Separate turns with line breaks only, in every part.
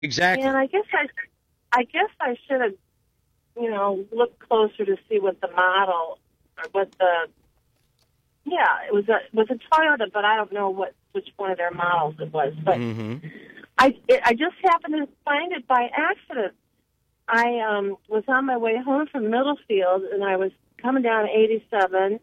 Exactly.
And I guess I should have, looked closer to see what the model or what the yeah, it was a Toyota, but I don't know which one of their models it was. But
Mm-hmm.
I just happened to find it by accident. I was on my way home from Middlefield, and I was coming down 87,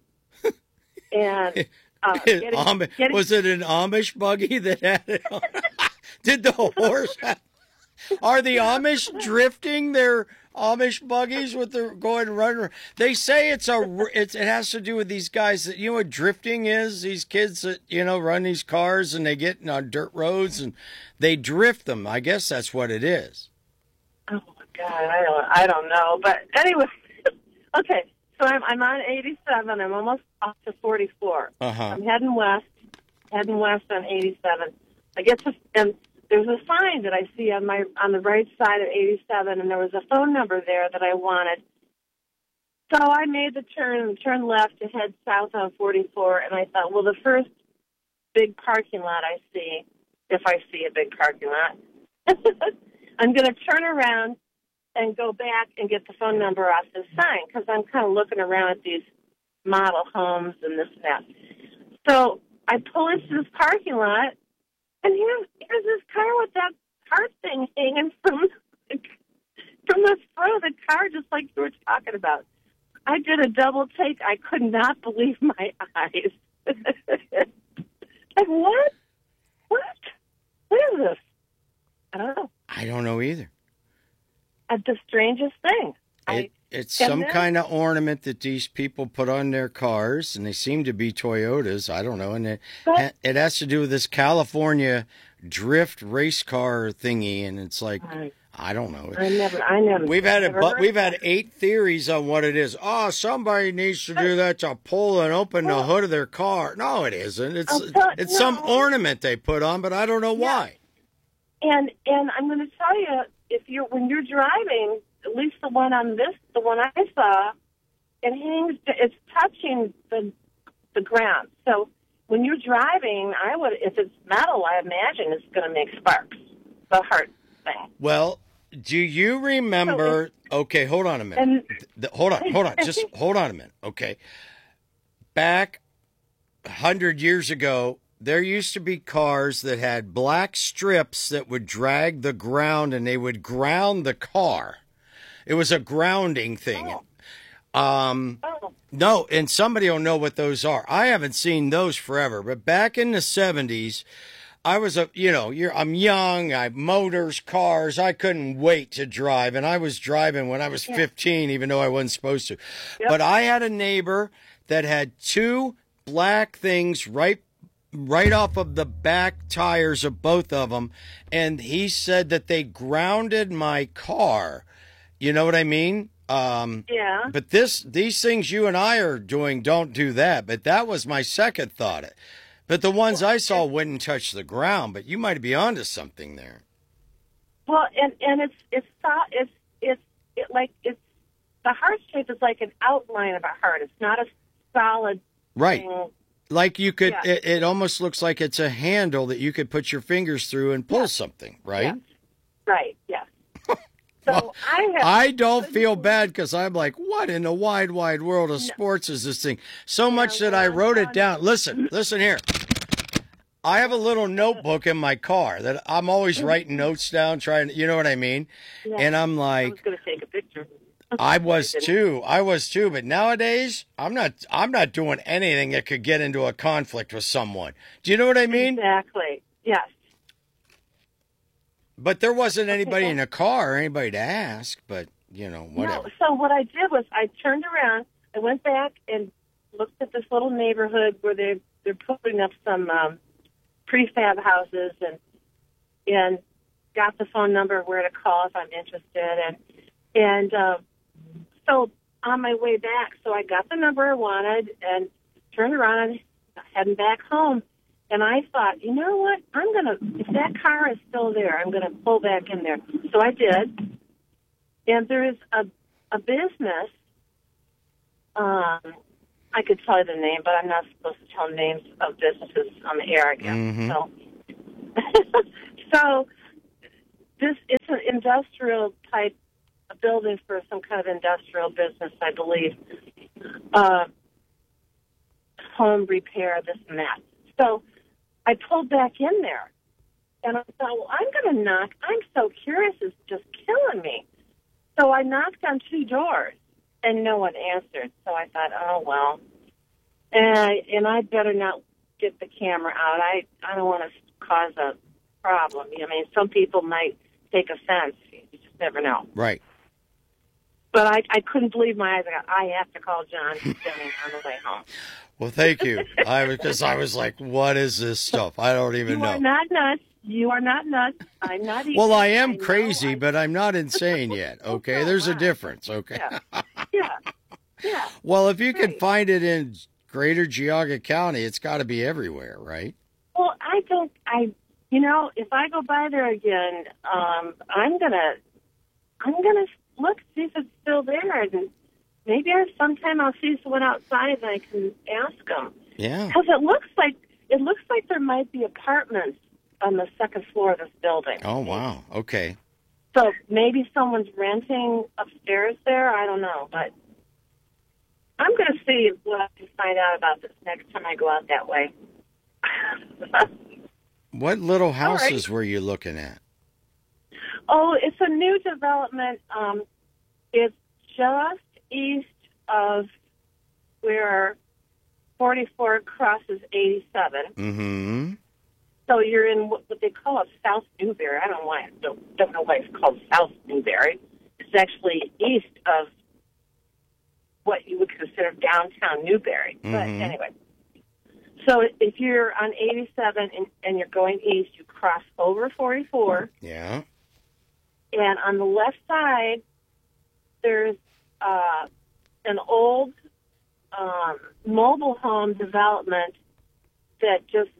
and getting.
Was it an Amish buggy that had it on? Did the horse have, are the Amish drifting their Amish buggies with their going run? They say it has to do with these guys that, you know what drifting is? These kids that, run these cars and they get on dirt roads and they drift them. I guess that's what it is.
Oh my God, I don't know, but anyway, okay. So I'm on 87. I'm almost up to 44.
Uh-huh.
I'm heading west on 87. I get to and there's a sign that I see on the right side of 87, and there was a phone number there that I wanted. So I made the turn left to head south on 44, and I thought, well, the first big parking lot I see, if I see a big parking lot, I'm going to turn around and go back and get the phone number off this sign because I'm kind of looking around at these model homes and this and that. So I pull into this parking lot, and here's this car with that heart thing hanging from the front of the car, just like you were talking about. I did a double take. I could not believe my eyes. Like, what? What? What is this? I don't know.
I don't know either.
The strangest thing.
It's some kind of ornament that these people put on their cars, and they seem to be Toyotas. I don't know. And it has to do with this California drift race car thingy, and it's like, I don't know.
I never.
We've had 8 theories on what it is. Oh, somebody needs to do that to pull and open the hood of their car. No, it isn't. It's some ornament they put on, but I don't know why.
And I'm going to tell you, when you're driving, at least the one I saw, it's touching the ground. So when you're driving, if it's metal, I imagine it's going to make sparks. The heart thing.
Well, do you remember? Okay, hold on a minute. Hold on. Just hold on a minute. Okay, back 100 years ago, there used to be cars that had black strips that would drag the ground, and they would ground the car. It was a grounding thing. No, and somebody will know what those are. I haven't seen those forever, but back in the 70s, I'm young, I have motors, cars, I couldn't wait to drive, and I was driving when I was 15, even though I wasn't supposed to. Yep. But I had a neighbor that had 2 black things right off of the back tires of both of them, and he said that they grounded my car. You know what I mean?
Yeah.
But these things you and I are doing don't do that. But that was my second thought. But the ones I saw wouldn't touch the ground. But you might be onto something there.
Well, and it's the heart shape is like an outline of a heart. It's not a solid thing.
Like you could, it almost looks like it's a handle that you could put your fingers through and pull something, right?
Yes. Right, yes. So
well, I don't feel bad because I'm like, what in the wide world of sports is this thing? So much that I wrote it down. Listen here. I have a little notebook in my car that I'm always writing notes down, trying, you know what I mean?
Yeah.
And I'm like,
I was going to take a picture.
I was too, but nowadays I'm not doing anything that could get into a conflict with someone. Do you know what I mean?
Exactly. Yes.
But there wasn't anybody in the car or anybody to ask, but, whatever.
No, so what I did was I turned around, I went back and looked at this little neighborhood where they're putting up some prefab houses and got the phone number where to call if I'm interested. And so on my way back, so I got the number I wanted and turned around and heading back home. And I thought, you know what? If that car is still there, I'm going to pull back in there. So I did. And there is a business. I could tell you the name, but I'm not supposed to tell names of businesses on the air again.
Mm-hmm.
So it's an industrial type of building for some kind of industrial business, I believe. Home repair, this and that. So I pulled back in there, and I thought, well, I'm going to knock. I'm so curious, it's just killing me. So I knocked on 2 doors, and no one answered. So I thought, oh, well. And I better not get the camera out. I don't want to cause a problem. I mean, some people might take offense. You just never know.
Right.
But I couldn't believe my eyes. I have to call John Jennings on the way home.
Well, thank you. Because I was like, what is this stuff? I don't even know.
You are not nuts. You are not nuts. I'm not either.
Well, I am crazy, but I'm not insane yet, okay? There's a difference, okay?
Yeah.
Well, if you can find it in Greater Geauga County, it's got to be everywhere, right?
Well, if I go by there again, I'm gonna look, see if it's still there, and maybe sometime I'll see someone outside and I can ask them.
Yeah.
Because it looks like there might be apartments on the second floor of this building.
Oh, wow. Okay.
So maybe someone's renting upstairs there. I don't know, but I'm going to see what I can find out about this next time I go out that way.
What little houses were you looking at?
Oh, it's a new development. It's just east of where 44 crosses 87.
Mm-hmm.
So you're in what they call South Newberry. I don't know why it's called South Newberry. It's actually east of what you would consider downtown Newberry.
Mm-hmm.
But anyway, so if you're on 87 and you're going east, you cross over 44.
Yeah.
And on the left side, there's an old mobile home development that just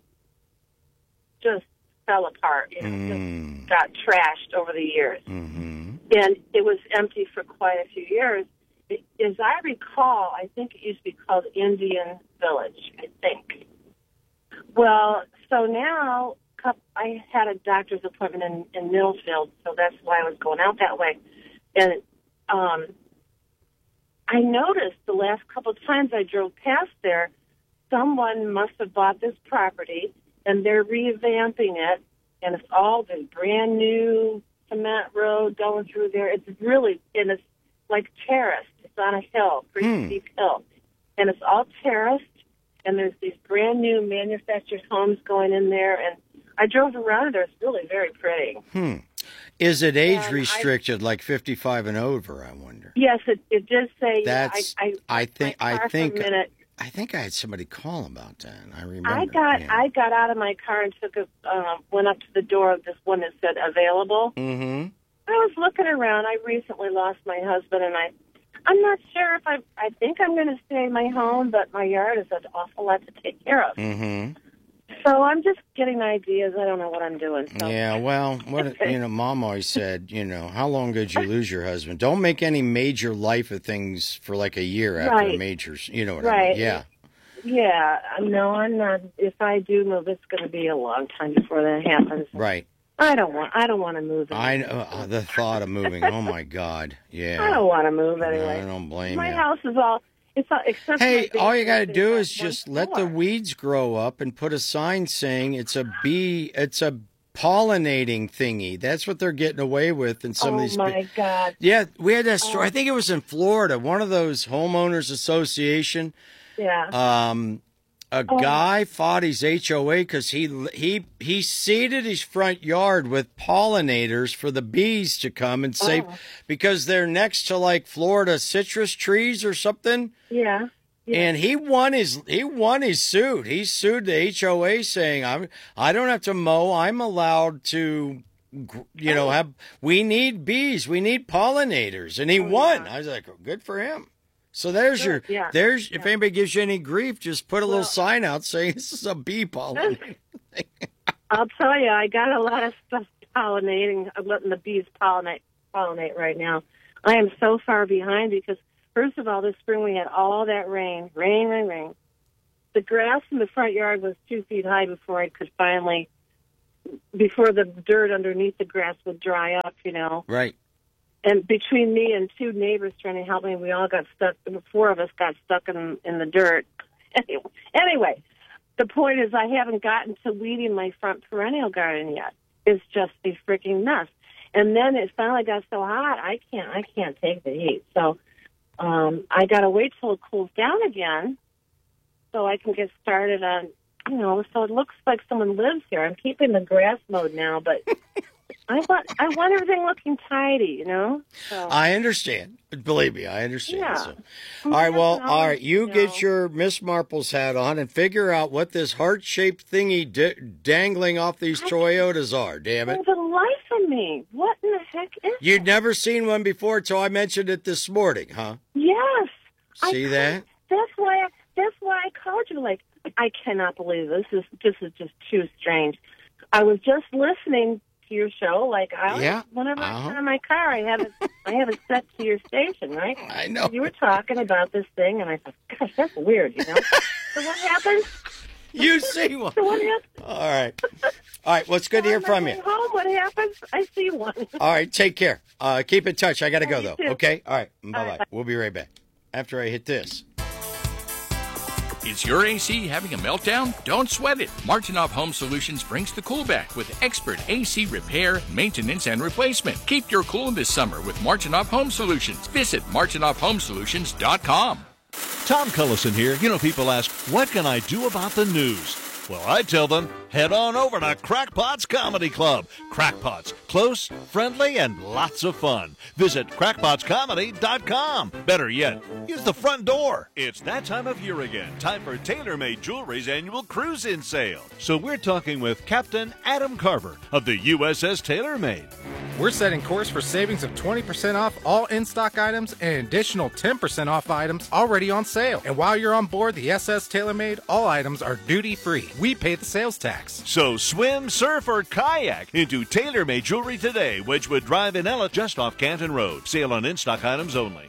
fell apart. Just got trashed over the years.
Mm-hmm.
And it was empty for quite a few years. As I recall, I think it used to be called Indian Village, I think. Well, so now I had a doctor's appointment in Millfield, so that's why I was going out that way. And I noticed the last couple of times I drove past there, someone must have bought this property, and they're revamping it, and it's all this brand new cement road going through there. It's it's like terraced. It's on a hill, pretty steep hill, and it's all terraced, and there's these brand new manufactured homes going in there, and I drove around there. It's really very pretty.
Is it age restricted, like 55 and over? I wonder.
Yes, it did say.
That's. I think I had somebody call about that. I remember.
I got out of my car and went up to the door of this one that said available.
Mm-hmm.
I was looking around. I recently lost my husband, and I'm not sure if I think I'm going to stay in my home, but my yard is an awful lot to take care of.
Mm-hmm.
So I'm just getting ideas. I don't know what I'm doing. So.
Yeah, well, Mom always said, how long did you lose your husband? Don't make any major life of things for like a year after a major, you know what I mean? Yeah.
Yeah, no, I'm not. If I do move, it's going to be a long time before that happens.
Right.
I don't want to move. Anyway.
I know the thought of moving. Oh my God. Yeah.
I don't want to move anyway.
No, I don't blame you.
My house is all. It's all except.
Hey, all you got to do is just let the weeds grow up and put a sign saying it's a pollinating thingy. That's what they're getting away with in some of these.
Oh my God.
Yeah, we had that story. I think it was in Florida. One of those homeowners association.
Yeah.
A guy fought his HOA because he seeded his front yard with pollinators for the bees to come and save because they're next to like Florida citrus trees or something.
Yeah.
And he won his suit. He sued the HOA saying I don't have to mow. I'm allowed to we need bees. We need pollinators. And he won. Yeah. I was like, good for him. So if anybody gives you any grief, just put a little sign out saying this is a bee pollinator.
I'll tell you, I got a lot of stuff pollinating. I'm letting the bees pollinate right now. I am so far behind because, first of all, this spring we had all that rain. The grass in the front yard was 2 feet high before I could finally before the dirt underneath the grass would dry up, you know.
Right.
And between me and two neighbors trying to help me, we all got stuck. The four of us got stuck in the dirt. Anyway, the point is I haven't gotten to weeding my front perennial garden yet. It's just a freaking mess. And then it finally got so hot, I can't take the heat. So I got to wait till it cools down again so I can get started on, you know, so it looks like someone lives here. I'm keeping the grass mowed now, but I want everything looking tidy, you know? So.
I understand. Believe me, I understand.
Yeah.
So. All right, well, all right, you get your Miss Marple's hat on and figure out what this heart-shaped thingy dangling off these Toyotas are, damn it.
For the life of me, what in the heck is
You'd never seen one before until I mentioned it this morning, huh?
Yes.
See that?
That's why I called you. Like, I cannot believe this. This is just too strange. I was just listening to your show. Like, whenever I turn on my car, I have it set to your station, right?
I know.
You were talking about this thing, and I thought, gosh, that's weird, you know? So what happened?
You see one.
So what happened?
All right. All right, well, it's good to hear from you.
Home, what happens? I see one.
All right, take care. Keep in touch. I got to go, though.
Too.
Okay? All right. Bye-bye.
All right.
We'll be right back after I hit this.
Is your AC having a meltdown? Don't sweat it. Martinoff Home Solutions brings the cool back with expert AC repair, maintenance, and replacement. Keep your cool this summer with Martinoff Home Solutions. Visit martinoffhomesolutions.com.
Tom Cullison here. You know, people ask, what can I do about the news? Well, I tell them, head on over to Crackpot's Comedy Club. Crackpot's, close, friendly, and lots of fun. Visit crackpotscomedy.com. Better yet, use the front door. It's that time of year again. Time for TaylorMade Jewelry's annual cruise-in sale. So we're talking with Captain Adam Carver of the USS TaylorMade.
We're setting course for savings of 20% off all in-stock items and an additional 10% off items already on sale. And while you're on board the SS TaylorMade, all items are duty-free. We pay the sales tax.
So swim, surf, or kayak into TaylorMade Jewelry today, Wedgwood Drive in Ella, just off Canton Road. Sale on in-stock items only.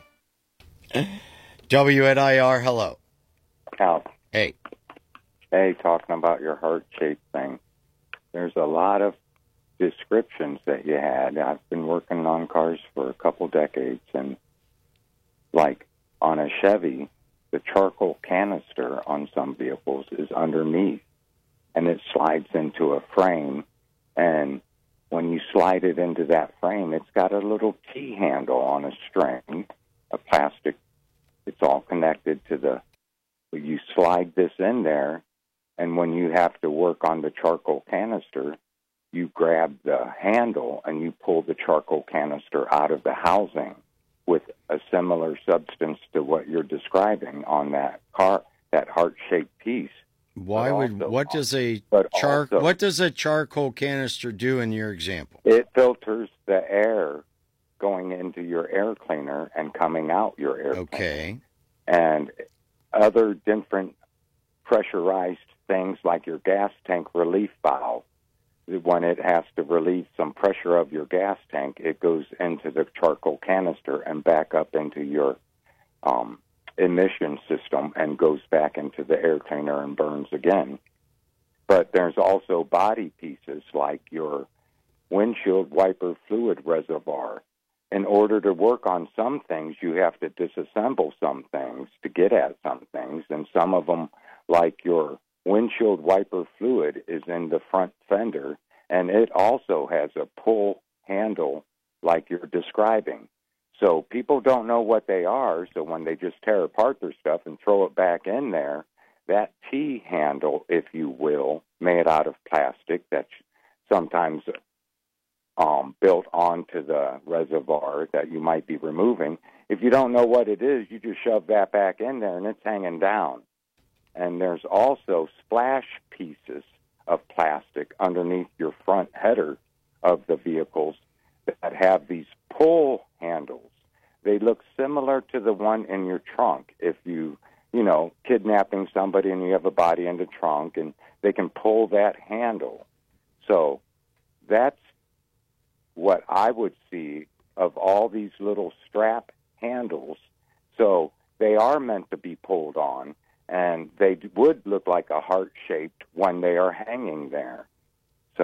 WNIR, hello.
Al.
Hey.
Hey, talking about your heart-shaped thing. There's a lot of descriptions that you had. I've been working on cars for a couple decades, and like on a Chevy, the charcoal canister on some vehicles is underneath, and it slides into a frame, and when you slide it into that frame, it's got a little T-handle on a string, a plastic. It's all connected to you slide this in there, and when you have to work on the charcoal canister, you grab the handle and you pull the charcoal canister out of the housing with a similar substance to what you're describing on that car, that heart-shaped piece.
What does a charcoal canister do in your example?
It filters the air going into your air cleaner and coming out your air cleaner.
Okay.
And other different pressurized things like your gas tank relief valve. When it has to relieve some pressure of your gas tank, it goes into the charcoal canister and back up into your emission system and goes back into the air cleaner and burns again. But there's also body pieces like your windshield wiper fluid reservoir. In order to work on some things, you have to disassemble some things to get at some things, and some of them, like your windshield wiper fluid, is in the front fender, and it also has a pull handle like you're describing. So people don't know what they are, so when they just tear apart their stuff and throw it back in there, that T-handle, if you will, made out of plastic that's sometimes built onto the reservoir that you might be removing, if you don't know what it is, you just shove that back in there and it's hanging down. And there's also splash pieces of plastic underneath your front header of the vehicles that have these pull handles. They look similar to the one in your trunk. If kidnapping somebody and you have a body in the trunk, and they can pull that handle. So that's what I would see of all these little strap handles. So they are meant to be pulled on, and they would look like a heart-shaped when they are hanging there. So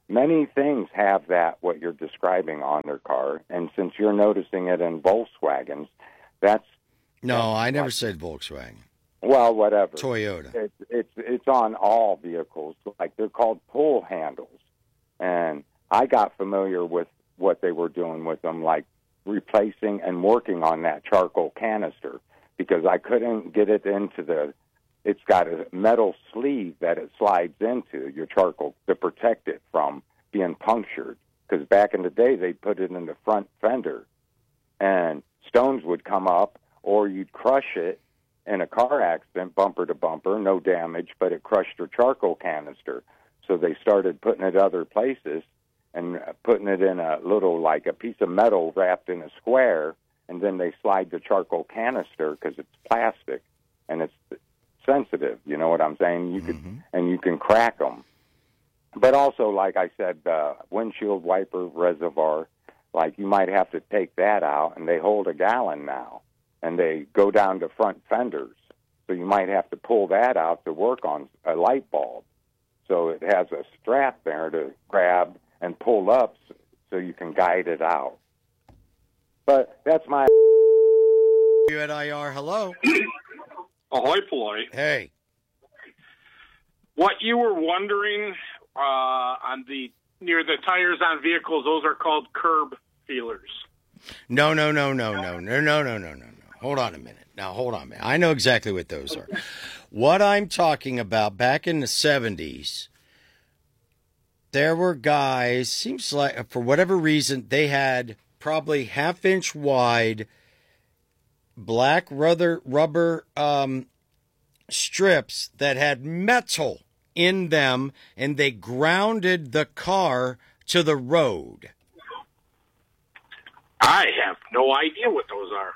Many things have that, what you're describing on their car, and since you're noticing it in Volkswagens, that's...
No, I never said Volkswagen.
Well, whatever.
Toyota.
It's on all vehicles. Like, they're called pull handles. And I got familiar with what they were doing with them, like replacing and working on that charcoal canister, because I couldn't get it into the... It's got a metal sleeve that it slides into, your charcoal, to protect it from being punctured. Because back in the day, they put it in the front fender, and stones would come up, or you'd crush it in a car accident, bumper to bumper, no damage, but it crushed your charcoal canister. So they started putting it other places and putting it in a little, like a piece of metal wrapped in a square, and then they slide the charcoal canister because it's plastic and it's sensitive. You know what I'm saying? You can crack them. But also, like I said, windshield wiper reservoir, like you might have to take that out, and they hold a gallon now, and they go down to front fenders. So you might have to pull that out to work on a light bulb. So it has a strap there to grab and pull up so you can guide it out. But that's my...
You at IR, hello.
Ahoy, Ploy.
Hey.
What you were wondering on near the tires on vehicles, those are called curb feelers.
No. Hold on a minute. I know exactly what those are. What I'm talking about, back in the 70s, there were guys, seems like for whatever reason, they had probably half-inch wide black rubber strips that had metal in them, and they grounded the car to the road.
I have no idea what those are.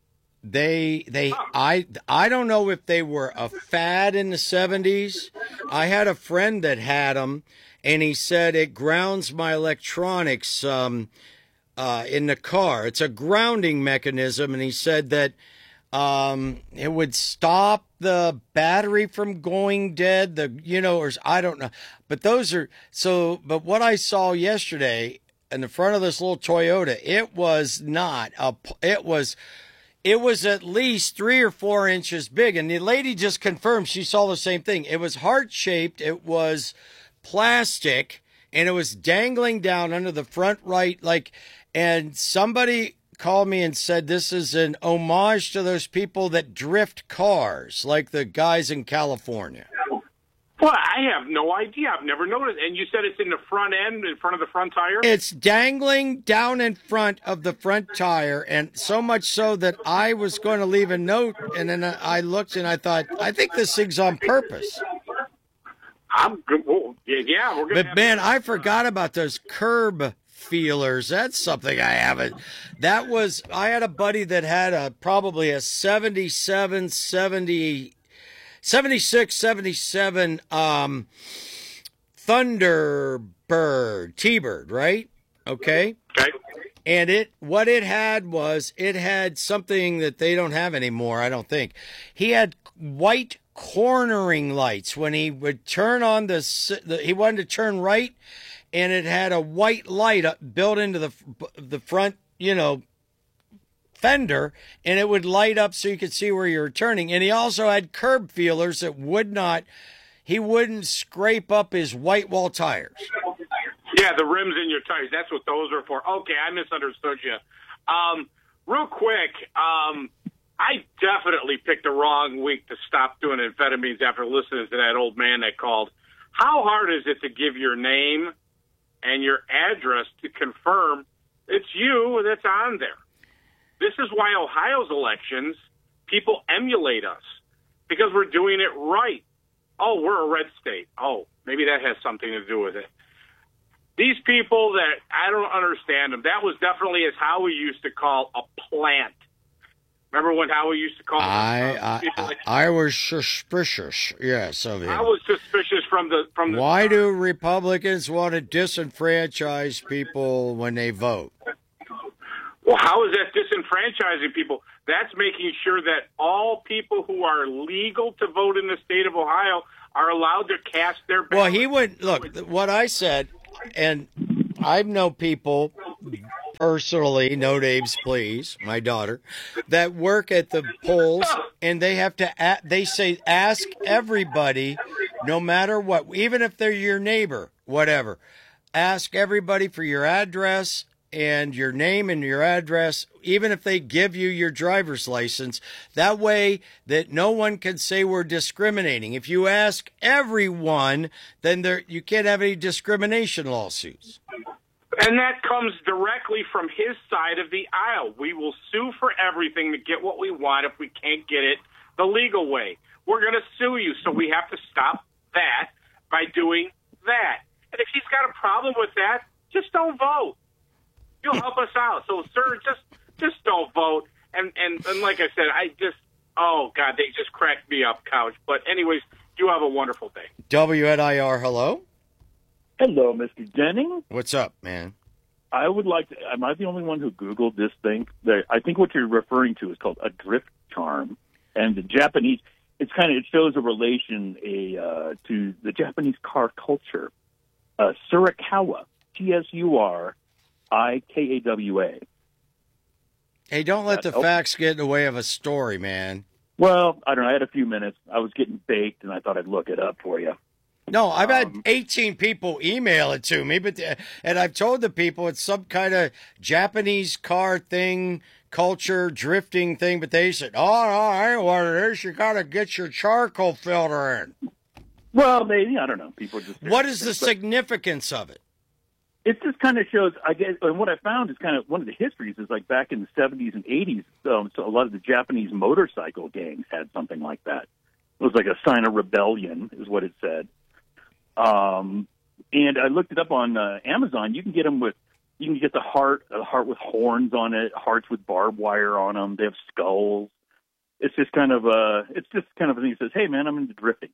I don't know if they were a fad in the 70s. I had a friend that had them, and he said it grounds my electronics in the car. It's a grounding mechanism, and he said that it would stop the battery from going dead. Or I don't know, but those are so. But what I saw yesterday in the front of this little Toyota, it was not a. It was at least 3 or 4 inches big, and the lady just confirmed she saw the same thing. It was heart-shaped, it was plastic, and it was dangling down under the front right, and somebody called me and said this is an homage to those people that drift cars, like the guys in California.
Well, I have no idea. I've never noticed. And you said it's in the front end, in front of the front tire?
It's dangling down in front of the front tire, and so much so that I was going to leave a note, and then I looked and I thought, I think this thing's on purpose.
Yeah, we're going to.
But, man, I forgot about those curb feelers. That's something I haven't. I had a buddy that had probably a 76, 77 Thunderbird, T-Bird, right? Okay. And what it had something that they don't have anymore, I don't think. He had white cornering lights when he would turn on he wanted to turn right, and it had a white light built into the front, fender, and it would light up so you could see where you were turning. And he also had curb feelers that he wouldn't scrape up his white wall tires.
Yeah, the rims in your tires. That's what those are for. Okay, I misunderstood you. Real quick, I definitely picked the wrong week to stop doing amphetamines after listening to that old man that called. How hard is it to give your name and your address to confirm it's you that's on there? This is why Ohio's elections, people emulate us, because we're doing it right. Oh, we're a red state. Oh, maybe that has something to do with it. These people that I don't understand them, that was definitely as Howie used to call a plant. Remember when Howie used to call
I was suspicious, yes, of him.
I was suspicious from the
Why do Republicans want to disenfranchise people when they vote?
Well, how is that disenfranchising people? That's making sure that all people who are legal to vote in the state of Ohio are allowed to cast their ballot.
Well, he would look. What I said, and I know people personally, no names, please, my daughter, that work at the polls, and they have to. They say ask everybody, no matter what, even if they're your neighbor, whatever. Ask everybody for your address and your name and your address, even if they give you your driver's license. That way that no one can say we're discriminating. If you ask everyone, then you can't have any discrimination lawsuits.
And that comes directly from his side of the aisle. We will sue for everything to get what we want if we can't get it the legal way. We're going to sue you, so we have to stop that by doing that. And if he's got a problem with that, just don't vote. You'll help us out. So, sir, just don't vote. And like I said, oh, God, they just cracked me up, Couch. But anyways, you have a wonderful day.
WNIR, hello?
Hello, Mr. Jennings.
What's up, man?
I would like to, am I the only one who Googled this thing? I think what you're referring to is called a drift charm. And the Japanese, it shows a relation to the Japanese car culture. Surikawa, Tsurikawa.
Hey, don't let the facts get in the way of a story, man.
Well, I don't know. I had a few minutes. I was getting baked, and I thought I'd look it up for you.
No, I've had 18 people email it to me, and I've told the people it's some kind of Japanese car thing, culture, drifting thing, but they said, oh, no, I ain't what it is. You got to get your charcoal filter in.
Well, maybe. I don't know. People just.
What is the significance of it?
It just kind of shows, I guess, and what I found is kind of one of the histories is like back in the 70s and 80s, so a lot of the Japanese motorcycle gangs had something like that. It was like a sign of rebellion, is what it said. And I looked it up on Amazon. You can get them you can get a heart with horns on it, hearts with barbed wire on them. They have skulls. It's just kind of a thing that says, hey, man, I'm into drifting,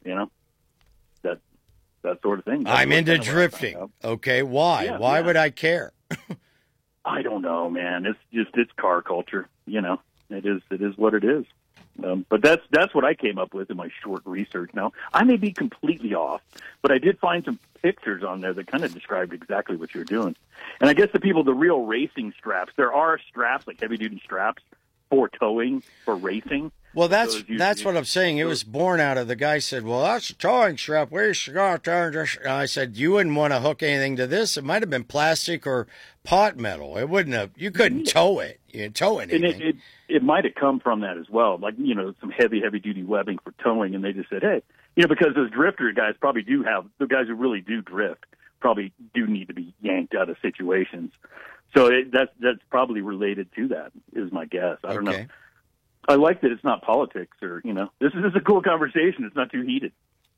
that sort of thing.
I'm into drifting. Okay, why?
Yeah,
why would I care?
I don't know, man. It's car culture. It is what it is. But that's what I came up with in my short research. Now, I may be completely off, but I did find some pictures on there that kind of described exactly what you're doing. And I guess the real racing straps, there are straps, like heavy-duty straps, for towing, for racing.
Well, that's what I'm saying. It was born out of the guy said, well, that's a towing strap. We should go out there and just... I said, you wouldn't want to hook anything to this. It might have been plastic or pot metal. It wouldn't have... You couldn't tow it. You didn't tow anything.
And it might have come from that as well, like, some heavy-duty webbing for towing, and they just said, hey, because those drifter guys probably do have... The guys who really do drift probably do need to be yanked out of situations. So that's probably related to that, is my guess. I don't know. I like that it's not politics or, this is a cool conversation. It's not too heated.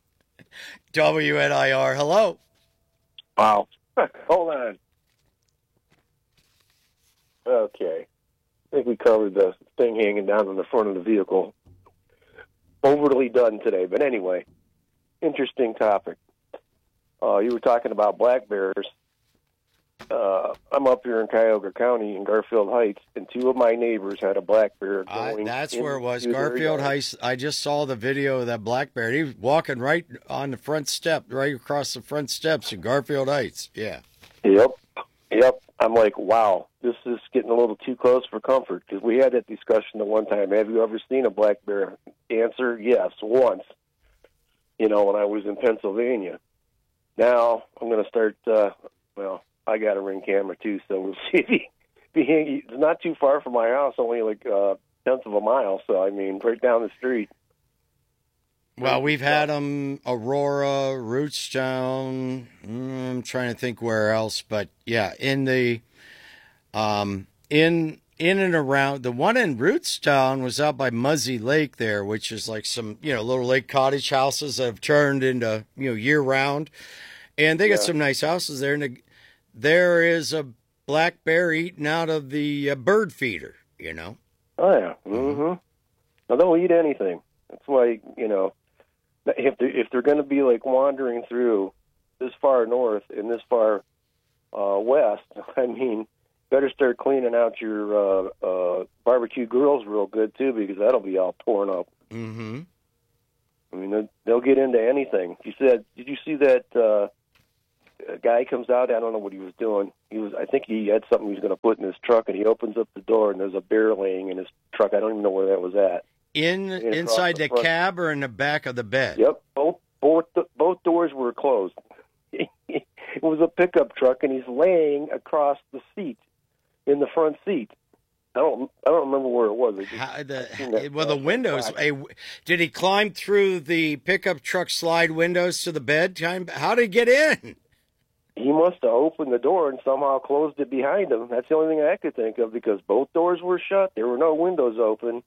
WNIR, hello.
Wow. Hold on. Okay. I think we covered the thing hanging down on the front of the vehicle. Overly done today. But anyway, interesting topic. You were talking about black bears. I'm up here in Cuyahoga County in Garfield Heights, and two of my neighbors had a black bear going.
That's where it was, Garfield Heights. I just saw the video of that black bear. He was walking right on the front step, right across the front steps in Garfield Heights. Yeah.
Yep. I'm like, wow, this is getting a little too close for comfort, because we had that discussion at one time. Have you ever seen a black bear? Answer, yes, once, when I was in Pennsylvania. Now I'm going to start, I got a Ring camera too, so we'll see. It's not too far from my house, only like a tenth of a mile. So I mean, right down the street.
Well, we've had them Aurora, Rootstown. I'm trying to think where else, but yeah, in the in and around the one in Rootstown was out by Muzzy Lake there, which is like some little lake cottage houses that have turned into year round, and they got some nice houses there. And there is a black bear eating out of the bird feeder,
Oh, yeah. Mm-hmm. Now, they'll eat anything. That's why, if they're going to be, like, wandering through this far north and this far west, I mean, better start cleaning out your barbecue grills real good, too, because that'll be all torn up.
Mm-hmm.
I mean, they'll get into anything. Did you see that... a guy comes out. I don't know what he was doing. I think he had something he was going to put in his truck, and he opens up the door, and there's a bear laying in his truck. I don't even know where that was at.
Inside the cab or in the back of the bed?
Yep, both doors were closed. It was a pickup truck, and he's laying across the seat, in the front seat. I don't remember where it was.
The windows. Did he climb through the pickup truck slide windows to the bed? How did he get in?
He must have opened the door and somehow closed it behind him. That's the only thing I could think of, because both doors were shut. There were no windows open.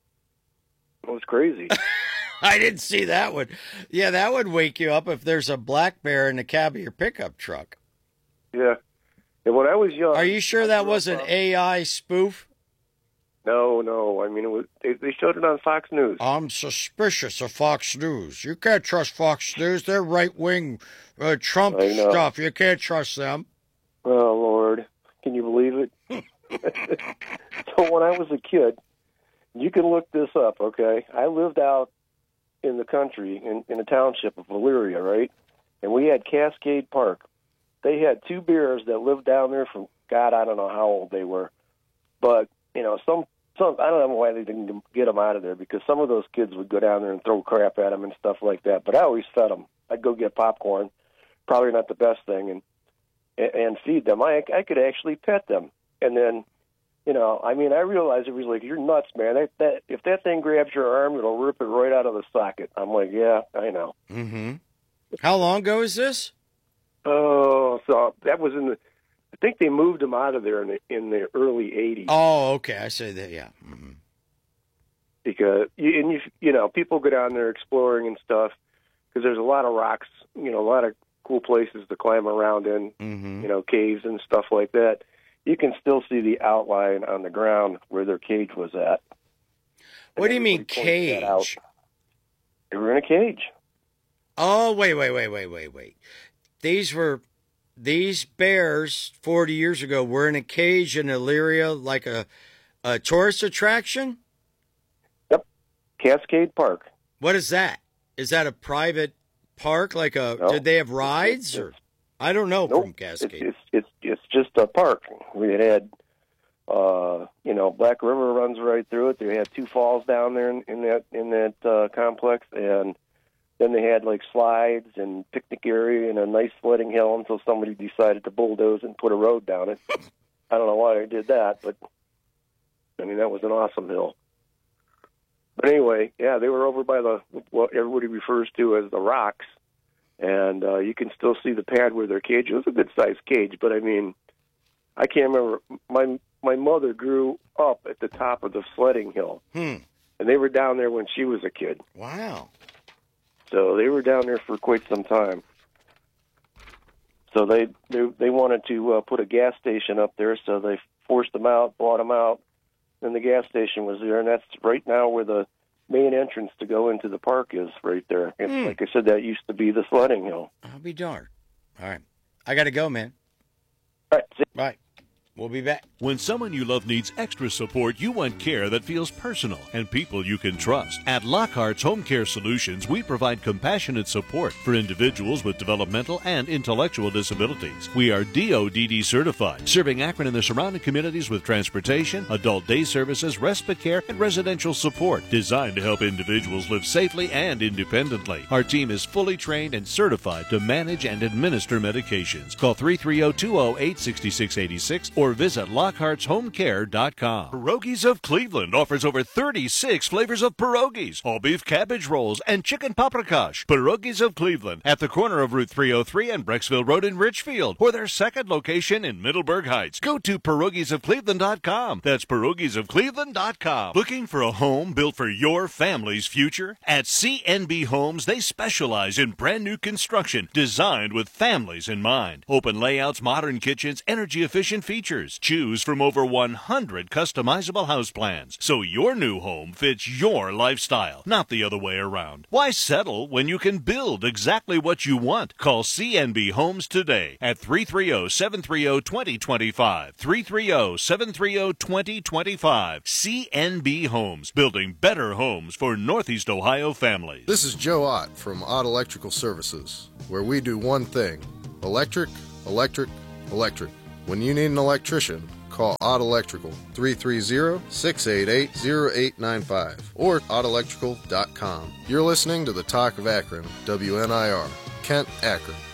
It was crazy.
I didn't see that one. Yeah, that would wake you up if there's a black bear in the cab of your pickup truck.
Yeah. And when I was young...
Are you sure that was an AI spoof?
No. I mean, they showed it on Fox News.
I'm suspicious of Fox News. You can't trust Fox News. They're right-wing Trump stuff. You can't trust them.
Oh, Lord. Can you believe it? So when I was a kid, you can look this up, okay? I lived out in the country, in a township of Valeria, right? And we had Cascade Park. They had two bears that lived down there from, God, I don't know how old they were. But, some I don't know why they didn't get them out of there, because some of those kids would go down there and throw crap at them and stuff like that. But I always fed them. I'd go get popcorn, probably not the best thing, and feed them. I could actually pet them. And then, I realized it was like, you're nuts, man. If that thing grabs your arm, it'll rip it right out of the socket. I'm like, yeah, I know.
Mm-hmm. How long ago is this?
Oh, so that was I think they moved them out of there in the early 80s.
Oh, okay. I say that, yeah. Mm-hmm.
Because, people go down there exploring and stuff, because there's a lot of rocks, a lot of cool places to climb around in,
mm-hmm.
Caves and stuff like that. You can still see the outline on the ground where their cage was at.
What do you mean cage?
They were in a cage.
Oh, wait. These bears 40 years ago were in a cage in Elyria, like a tourist attraction?
Yep. Cascade Park.
What is that? Is that a private park? Did they have rides? I don't know.
Nope.
From Cascade.
It's just a park. We had, Black River runs right through it. They had two falls down there in that complex, and then they had slides and picnic area and a nice sledding hill until somebody decided to bulldoze and put a road down it. I don't know why they did that, but that was an awesome hill. But anyway, yeah, they were over by what everybody refers to as the rocks. And you can still see the pad where their cage. It was a good-sized cage, but I can't remember. My mother grew up at the top of the sledding hill, and they were down there when she was a kid.
Wow!
So they were down there for quite some time. So they wanted to put a gas station up there, so they forced them out, bought them out, and the gas station was there, and that's right now where the main entrance to go into the park is right there. And like I said, that used to be the sledding hill.
I'll be darned. All right. I got to go, man.
All right.
Bye. We'll be back.
When someone you love needs extra support, you want care that feels personal and people you can trust. At Lockhart's Home Care Solutions, we provide compassionate support for individuals with developmental and intellectual disabilities. We are DODD certified, serving Akron and the surrounding communities with transportation, adult day services, respite care, and residential support designed to help individuals live safely and independently. Our team is fully trained and certified to manage and administer medications. Call 330-208-6686 or visit Lockhart'sHomeCare.com. Pierogies of Cleveland offers over 36 flavors of pierogies, all beef cabbage rolls, and chicken paprikash. Pierogies of Cleveland at the corner of Route 303 and Brecksville Road in Richfield, or their second location in Middleburg Heights. Go to pierogiesofcleveland.com. That's pierogiesofcleveland.com. Looking for a home built for your family's future? At CNB Homes, they specialize in brand new construction designed with families in mind. Open layouts, modern kitchens, energy-efficient features. Choose from over 100 customizable house plans, so your new home fits your lifestyle, not the other way around. Why settle when you can build exactly what you want? Call CNB Homes today at 330-730-2025. 330-730-2025. CNB Homes, building better homes for Northeast Ohio families.
This is Joe Ott from Ott Electrical Services, where we do one thing: Electric, electric, electric. When you need an electrician, call Odd Electrical, 330-688-0895 or oddelectrical.com. You're listening to the Talk of Akron, WNIR, Kent, Akron.